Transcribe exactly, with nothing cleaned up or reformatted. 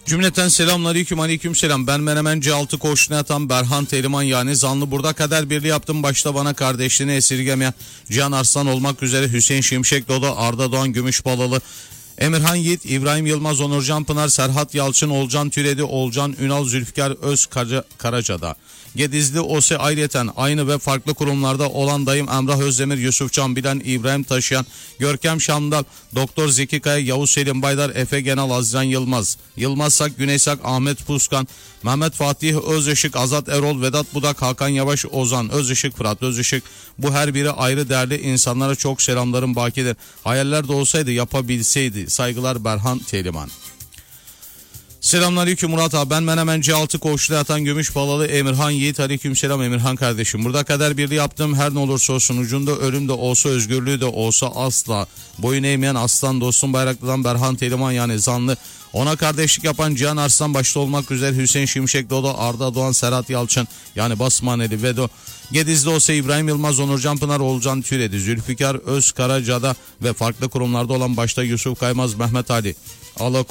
Cümleten selamünaleyküm, aleyküm selam. Ben Menemen C altı koğuşuna yatan Berhan Teliman, yani zanlı. Burada kader birliği yaptım. Başta bana kardeşliğini esirgemeyen Cihan Arslan olmak üzere Hüseyin Şimşek Dodo, Arda Doğan Gümüşbalalı, Emirhan Yiğit, İbrahim Yılmaz, Onurcan Pınar, Serhat Yalçın, Olcan Türedi, Olcan Ünal, Zülfikar Öz Karaca, Karaca'da. Gedizli Ose ayrıyeten aynı ve farklı kurumlarda olan dayım Emrah Özdemir, Yusuf Can Bilen, İbrahim Taşıyan, Görkem Şamdal, Doktor Zeki Kaya, Yavuz Selim Baydar, Efe Genal, Azizan Yılmaz, Yılmaz Sak, Güney Sak, Ahmet Puskan, Mehmet Fatih Özışık, Azat Erol, Vedat Budak, Hakan Yavaş, Ozan Özışık, Fırat Özışık. Bu her biri ayrı değerli insanlara çok selamlarım bakidir. Hayaller de olsaydı yapabilseydi. Saygılar, Berhan Teliman. Selamünaleyküm Murat abi, ben Menemen C altı koğuşta yatan Gümüşbalalı Emirhan Yiğit. Aleykümselam Emirhan kardeşim. Burada kader birliği yaptım. Her ne olursa olsun, ucunda ölüm de olsa, özgürlüğü de olsa asla boyun eğmeyen aslan dostum Bayraklı'dan Berhan Teliman, yani zanlı. Ona kardeşlik yapan Cihan Arslan başta olmak üzere Hüseyin Şimşek Dodo, Arda Doğan, Serhat Yalçın, yani Basmaneli Vedo. Gedizli olsa İbrahim Yılmaz, Onurcan Pınar, Olcan Türedi, Zülfikar Öz Karaca'da ve farklı kurumlarda olan başta Yusuf Kaymaz, Mehmet Ali Ala